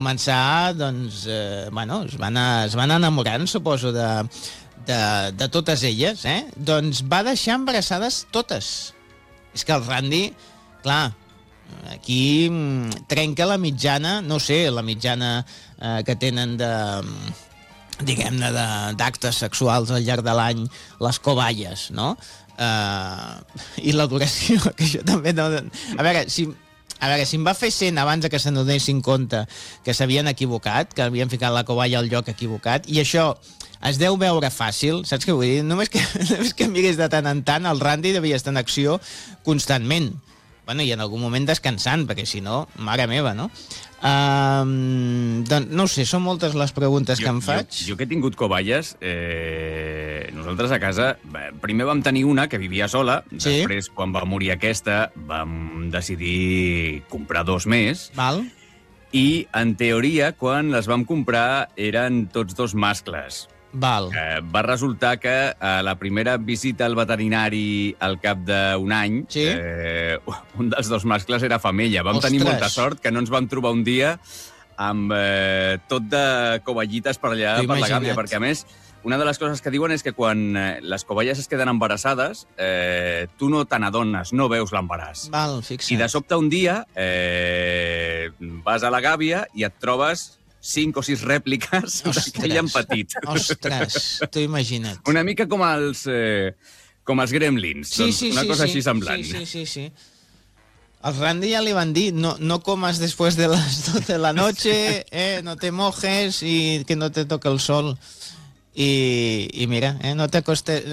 començar, doncs, bueno, es van enamorant, suposo, de totes elles, doncs va deixar embarassades totes. És que el Randy, clar, aquí trenca la mitjana, no sé, la mitjana que tenen diguem-ne, d'actes sexuals al llarg de l'any, les coballes, no? I la duració, que això també no... A veure, si em va fer 100 abans que se n'adonessin compte que s'havien equivocat, que havien ficat la coballa al lloc equivocat, i això es deu veure fàcil, saps què vull dir? Només que mires de tant en tant, el Randy devia estar en acció constantment. Bueno, i en algun moment descansant, perquè si no, mare meva, no? Doncs, no ho sé, són moltes les preguntes que em faig. Jo que he tingut coballes, nosaltres a casa, primer vam tenir una que vivia sola, després, quan va morir aquesta, vam decidir comprar 2 més. Val. I, en teoria, quan les vam comprar, eren tots 2 mascles. Val. Va resultar que a la primera visita al veterinari al cap d'un any, un dels 2 mascles era femella. Vam tenir molta sort que no ens vam trobar un dia amb tot de covallites per allà per la gàbia, perquè a més, una de les coses que diuen és que quan les covalles es queden embarassades, tu no te n'adones, no veus l'embaràs. Val, fixa't. I de sobte un dia vas a la gàbia i et trobes 5 o 6 rèpliques d'aquell en petit. Ostres, t'ho imagina't. Una mica com els gremlins, una cosa així semblant. Sí. Al Randy ja li van dir, no comas después de las 12 de la noche, no te mojes y que no te toque el sol. I mira, no t'acostis,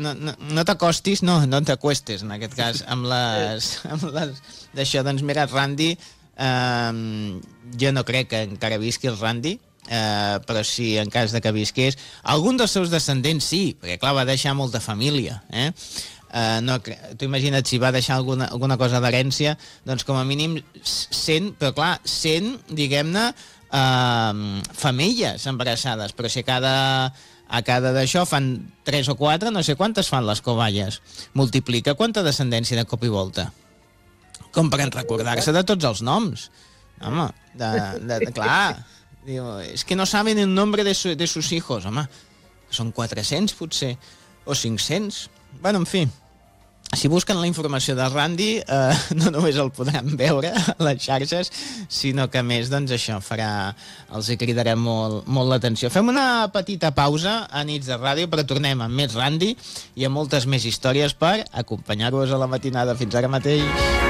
no t'acuestes, en aquest cas, amb les d'això. Doncs mira, Randy, jo no crec que encara visqui el Randy, però si en cas de que visqués, algun dels seus descendents sí, perquè clar, va deixar molta família, tu imagina't si va deixar alguna cosa d'herència, doncs com a mínim 100, però clar, 100, diguem-ne, femelles embarassades, però si a cada d'això fan 3 o 4, no sé quantes fan les coballes. Multiplica quanta descendència de cop i volta. Com per recordar-se de tots els noms. Home, clar. Digo, es que no saben el nombre de sus hijos. Home, són 400 potser, o 500. Bueno, en fi, si busquen la informació de Randy, no només el podran veure a les xarxes, sinó que a més, doncs això, els hi cridarà molt l'atenció. Fem una petita pausa a Nits de Ràdio, però tornem amb més Randy i amb moltes més històries per acompanyar-vos a la matinada. Fins ara mateix.